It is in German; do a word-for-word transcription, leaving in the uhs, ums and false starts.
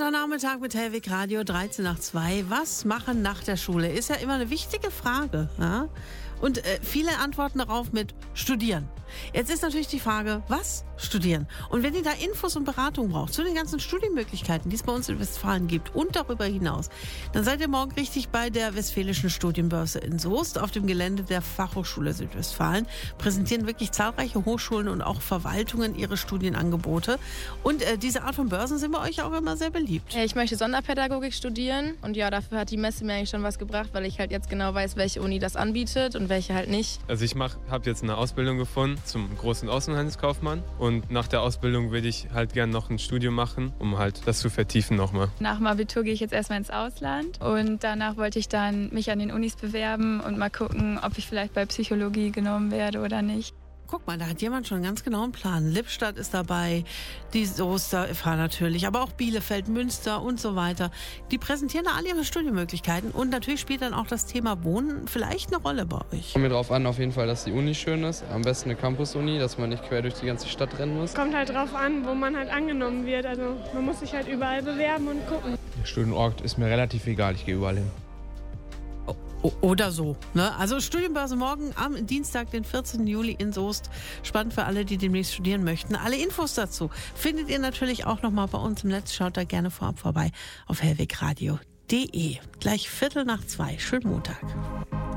Sonntagnachmittag mit Hellwig Radio, dreizehn nach zwei. Was machen nach der Schule? Ist ja immer eine wichtige Frage. Ja? Und äh, viele antworten darauf mit studieren. Jetzt ist natürlich die Frage, was studieren? Und wenn ihr da Infos und Beratung braucht zu den ganzen Studienmöglichkeiten, die es bei uns in Westfalen gibt und darüber hinaus, dann seid ihr morgen richtig bei der Westfälischen Studienbörse in Soest auf dem Gelände der Fachhochschule Südwestfalen. Präsentieren wirklich zahlreiche Hochschulen und auch Verwaltungen ihre Studienangebote. Und äh, diese Art von Börsen sind bei euch auch immer sehr beliebt. Ich möchte Sonderpädagogik studieren und ja, dafür hat die Messe mir eigentlich schon was gebracht, weil ich halt jetzt genau weiß, welche Uni das anbietet und welche halt nicht. Also ich habe jetzt eine Ausbildung gefunden zum Groß- und Außenhandelskaufmann und nach der Ausbildung würde ich halt gerne noch ein Studium machen, um halt das zu vertiefen nochmal. Nach dem Abitur gehe ich jetzt erstmal ins Ausland und danach wollte ich dann mich an den Unis bewerben und mal gucken, ob ich vielleicht bei Psychologie genommen werde oder nicht. Guck mal, da hat jemand schon einen ganz genauen Plan. Lippstadt ist dabei, die Soester F H natürlich, aber auch Bielefeld, Münster und so weiter. Die präsentieren da alle ihre Studienmöglichkeiten und natürlich spielt dann auch das Thema Wohnen vielleicht eine Rolle bei euch. Kommt mir drauf an, auf jeden Fall, dass die Uni schön ist. Am besten eine Campus-Uni, dass man nicht quer durch die ganze Stadt rennen muss. Kommt halt drauf an, wo man halt angenommen wird. Also man muss sich halt überall bewerben und gucken. Der Studienort ist mir relativ egal, ich gehe überall hin. Oder so. Ne? Also Studienbörse morgen am Dienstag, den vierzehnten Juli in Soest. Spannend für alle, die demnächst studieren möchten. Alle Infos dazu findet ihr natürlich auch nochmal bei uns im Netz. Schaut da gerne vorab vorbei auf hellwegradio punkt de. Gleich Viertel nach zwei. Schönen Montag.